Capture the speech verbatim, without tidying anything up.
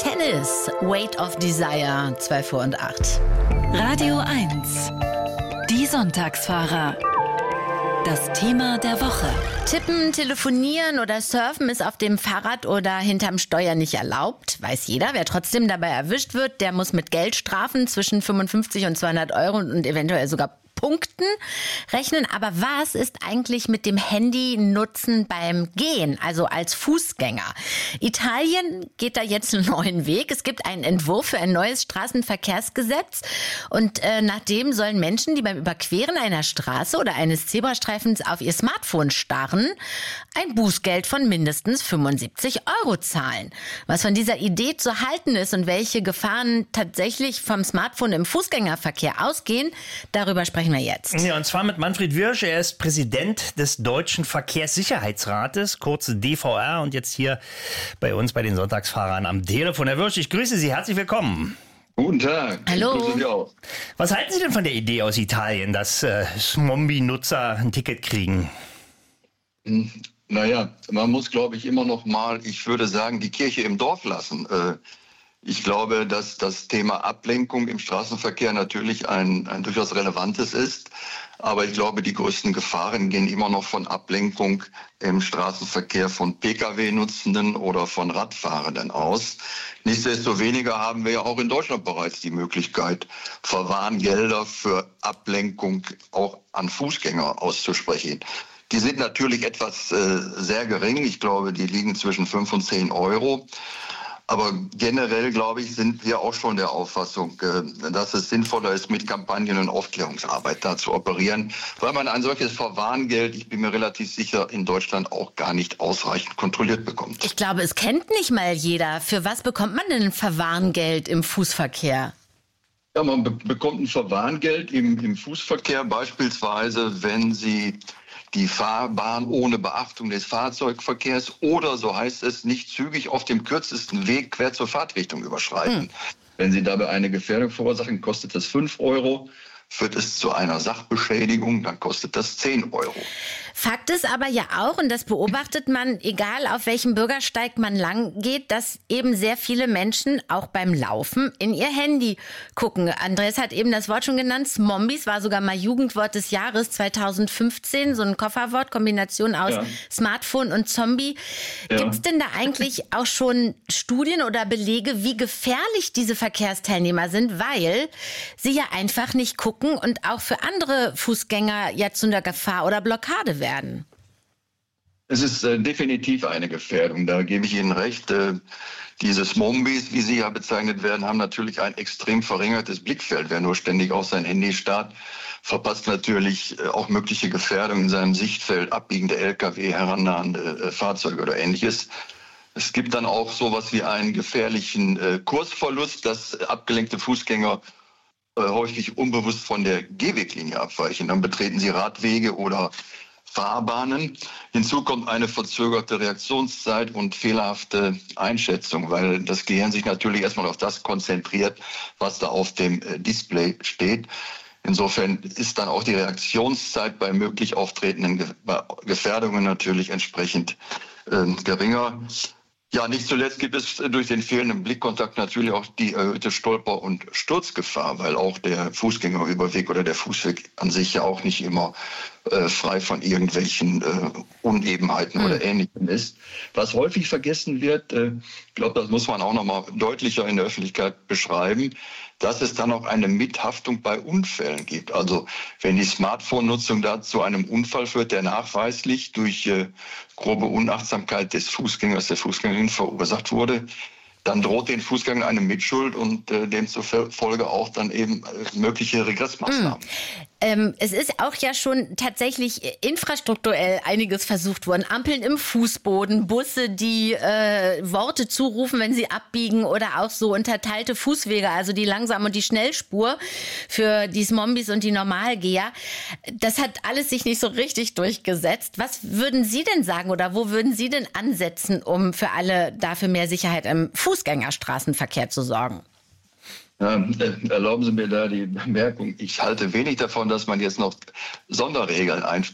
Tennis, Weight of Desire, zwei vor und acht. Radio eins, die Sonntagsfahrer. Das Thema der Woche. Tippen, telefonieren oder surfen ist auf dem Fahrrad oder hinterm Steuer nicht erlaubt. Weiß jeder. Wer trotzdem dabei erwischt wird, der muss mit Geldstrafen zwischen fünfundfünfzig und zweihundert Euro und eventuell sogar Punkten rechnen. Aber was ist eigentlich mit dem Handy-Nutzen beim Gehen, also als Fußgänger? Italien geht da jetzt einen neuen Weg. Es gibt einen Entwurf für ein neues Straßenverkehrsgesetz. Und äh, nach dem sollen Menschen, die beim Überqueren einer Straße oder eines Zebrastreifens auf ihr Smartphone starren, ein Bußgeld von mindestens fünfundsiebzig Euro zahlen. Was von dieser Idee zu halten ist und welche Gefahren tatsächlich vom Smartphone im Fußgängerverkehr ausgehen, darüber sprechen wir jetzt. Ja, und zwar mit Manfred Wirsch. Er ist Präsident des Deutschen Verkehrssicherheitsrates, kurz D V R, und jetzt hier bei uns bei den Sonntagsfahrern am Telefon. Herr Wirsch, ich grüße Sie. Herzlich willkommen. Guten Tag. Hallo. Ich grüße Sie auch. Was halten Sie denn von der Idee aus Italien, dass äh, Smombi-Nutzer ein Ticket kriegen? Hm, naja, man muss, glaube ich, immer noch mal, ich würde sagen, die Kirche im Dorf lassen. Äh, Ich glaube, dass das Thema Ablenkung im Straßenverkehr natürlich ein, ein durchaus relevantes ist. Aber ich glaube, die größten Gefahren gehen immer noch von Ablenkung im Straßenverkehr von P K W-Nutzenden oder von Radfahrenden aus. Nichtsdestoweniger haben wir ja auch in Deutschland bereits die Möglichkeit, Verwarngelder für Ablenkung auch an Fußgänger auszusprechen. Die sind natürlich etwas äh, sehr gering. Ich glaube, die liegen zwischen fünf und zehn Euro. Aber generell, glaube ich, sind wir auch schon der Auffassung, dass es sinnvoller ist, mit Kampagnen und Aufklärungsarbeit da zu operieren, weil man ein solches Verwarngeld, ich bin mir relativ sicher, in Deutschland auch gar nicht ausreichend kontrolliert bekommt. Ich glaube, es kennt nicht mal jeder. Für was bekommt man denn ein Verwarngeld im Fußverkehr? Ja, man be- bekommt ein Verwarngeld im, im Fußverkehr, beispielsweise, wenn Sie die Fahrbahn ohne Beachtung des Fahrzeugverkehrs oder, so heißt es, nicht zügig auf dem kürzesten Weg quer zur Fahrtrichtung überschreiten. Hm. Wenn Sie dabei eine Gefährdung verursachen, kostet das fünf Euro. Führt es zu einer Sachbeschädigung, dann kostet das zehn Euro. Fakt ist aber ja auch, und das beobachtet man, egal auf welchem Bürgersteig man lang geht, dass eben sehr viele Menschen auch beim Laufen in ihr Handy gucken. Andreas hat eben das Wort schon genannt, Smombis war sogar mal Jugendwort des Jahres zweitausendfünfzehn, so ein Kofferwort, Kombination aus ja. Smartphone und Zombie. Ja. Gibt es denn da eigentlich auch schon Studien oder Belege, wie gefährlich diese Verkehrsteilnehmer sind, weil sie ja einfach nicht gucken und auch für andere Fußgänger ja zu einer Gefahr oder Blockade werden? Es ist äh, definitiv eine Gefährdung, da gebe ich Ihnen recht. Äh, diese Smombis, wie sie ja bezeichnet werden, haben natürlich ein extrem verringertes Blickfeld. Wer nur ständig auf sein Handy starrt, verpasst natürlich äh, auch mögliche Gefährdungen in seinem Sichtfeld, abbiegende L K W, herannahende äh, Fahrzeuge oder Ähnliches. Es gibt dann auch sowas wie einen gefährlichen äh, Kursverlust, dass abgelenkte Fußgänger häufig unbewusst von der Gehweglinie abweichen. Dann betreten sie Radwege oder Fahrbahnen. Hinzu kommt eine verzögerte Reaktionszeit und fehlerhafte Einschätzung, weil das Gehirn sich natürlich erstmal auf das konzentriert, was da auf dem Display steht. Insofern ist dann auch die Reaktionszeit bei möglich auftretenden Gefährdungen natürlich entsprechend äh, geringer. Ja, nicht zuletzt gibt es durch den fehlenden Blickkontakt natürlich auch die erhöhte Stolper- und Sturzgefahr, weil auch der Fußgängerüberweg oder der Fußweg an sich ja auch nicht immer äh, frei von irgendwelchen äh, Unebenheiten mhm. oder Ähnlichem ist. Was häufig vergessen wird, äh, ich glaube, das muss man auch noch mal deutlicher in der Öffentlichkeit beschreiben, dass es dann auch eine Mithaftung bei Unfällen gibt. Also wenn die Smartphone-Nutzung da zu einem Unfall führt, der nachweislich durch äh, grobe Unachtsamkeit des Fußgängers, der Fußgängerin verursacht wurde, dann droht den Fußgängern eine Mitschuld und äh, demzufolge auch dann eben äh, mögliche Regressmaßnahmen. Mhm. Ähm, es ist auch ja schon tatsächlich infrastrukturell einiges versucht worden. Ampeln im Fußboden, Busse, die äh, Worte zurufen, wenn sie abbiegen, oder auch so unterteilte Fußwege, also die Langsam- und die Schnellspur für die Smombis und die Normalgeher. Das hat alles sich nicht so richtig durchgesetzt. Was würden Sie denn sagen oder wo würden Sie denn ansetzen, um für alle dafür mehr Sicherheit im Fußgängerstraßenverkehr zu sorgen? Ja, erlauben Sie mir da die Bemerkung, ich halte wenig davon, dass man jetzt noch Sonderregeln einführt